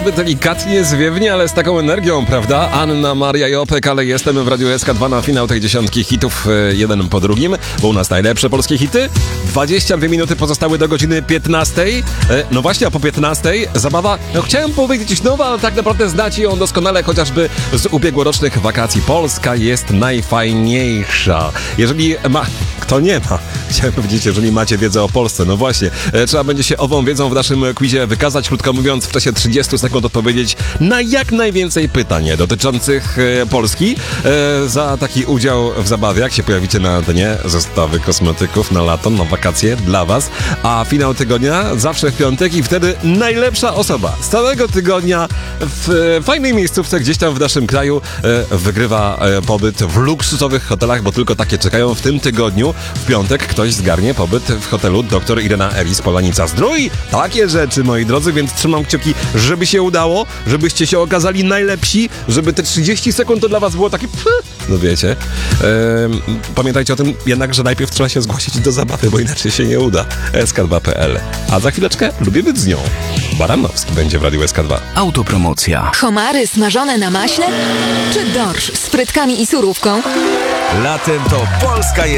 niby delikatnie, zwiewnie, ale z taką energią, prawda? Anna Maria Jopek, ale jestem w Radiu SK2 na finał tej dziesiątki hitów, jeden po drugim, bo u nas najlepsze polskie hity. 22 minuty pozostały do godziny 15. No właśnie, a po 15 zabawa, no chciałem powiedzieć nowa, ale tak naprawdę znacie ją doskonale, chociażby z ubiegłorocznych wakacji. Polska jest najfajniejsza. Jeżeli ma... Kto nie ma? Chciałem powiedzieć, jeżeli macie wiedzę o Polsce. No właśnie, trzeba będzie się ową wiedzą w naszym quizie wykazać, krótko mówiąc, w czasie 30 sekund odpowiedzieć na jak najwięcej pytań dotyczących Polski. Za taki udział w zabawie, jak się pojawicie na dnie, zestawy kosmetyków na lato, na wakacje dla was. A finał tygodnia zawsze w piątek i wtedy najlepsza osoba z całego tygodnia w fajnej miejscówce gdzieś tam w naszym kraju wygrywa pobyt w luksusowych hotelach, bo tylko takie czekają w tym tygodniu. W piątek ktoś zgarnie pobyt w hotelu Dr. Irena Elis Polanica Zdrój. Takie rzeczy, moi drodzy, więc trzymam kciuki, żeby się udało, żebyście się okazali najlepsi, żeby te 30 sekund to dla was było takie... No wiecie. Pamiętajcie o tym jednak, że najpierw trzeba się zgłosić do zabawy, bo inaczej się nie uda. SK2.pl. A za chwileczkę lubię być z nią. Baranowski będzie w Radiu SK2. Autopromocja. Homary smażone na maśle? Czy dorsz z frytkami i surówką? Latem to Polska jest